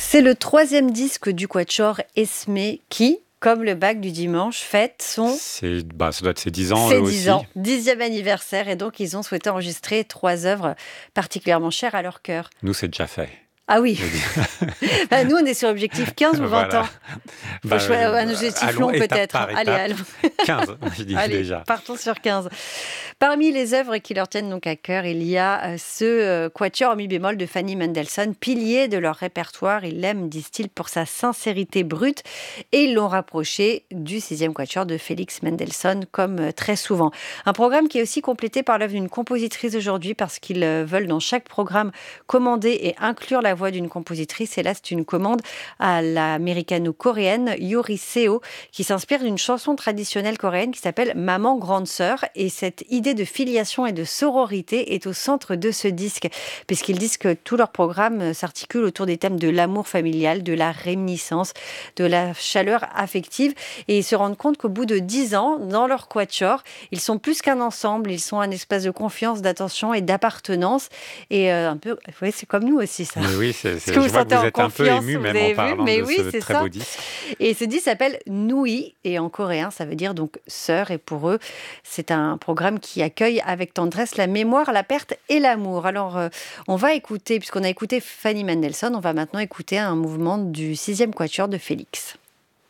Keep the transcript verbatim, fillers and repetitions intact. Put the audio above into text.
C'est le troisième disque du quatuor Esmé qui, comme le bac du dimanche, fête son... C'est, bah, ça doit être ses dix ans, ses eux dix aussi. ans, dixième anniversaire. Et donc, ils ont souhaité enregistrer trois œuvres particulièrement chères à leur cœur. Nous, c'est déjà fait. Ah oui. Bah, nous, on est sur objectif quinze ou vingt Voilà. ans. Faut Bah, choisir euh, un objectif allons long étape peut-être. par Allez, étape. allons. quinze, je dis Allez, déjà. partons sur quinze. Parmi les œuvres qui leur tiennent donc à cœur, il y a euh, ce euh, quatuor en mi bémol de Fanny Mendelssohn, pilier de leur répertoire. Ils l'aiment, disent-ils, pour sa sincérité brute. Et ils l'ont rapproché du sixième quatuor de Félix Mendelssohn, comme euh, très souvent. Un programme qui est aussi complété par l'œuvre d'une compositrice aujourd'hui, parce qu'ils euh, veulent dans chaque programme commander et inclure la voix d'une compositrice. Et là, c'est une commande à l'américano-coréenne Yuri Seo, qui s'inspire d'une chanson traditionnelle coréenne qui s'appelle Maman Grande Sœur. Et cette idée de filiation et de sororité est au centre de ce disque, puisqu'ils disent que tout leur programme s'articule autour des thèmes de l'amour familial, de la réminiscence, de la chaleur affective. Et ils se rendent compte qu'au bout de dix ans, dans leur quatuor, ils sont plus qu'un ensemble, ils sont un espace de confiance, d'attention et d'appartenance. Et euh, un peu, oui, c'est comme nous aussi, ça. Mais oui, c'est, c'est, Que vous je vois que sentez vous en êtes un peu confiance, ému vous même avez en vu, parlant mais de oui, ce c'est très ça. beau disque. Et ce disque s'appelle Nui, et en coréen, ça veut dire donc sœur. Et pour eux, c'est un programme qui accueille avec tendresse la mémoire, la perte et l'amour. Alors, euh, on va écouter, puisqu'on a écouté Fanny Mendelssohn, on va maintenant écouter un mouvement du sixième quatuor de Félix.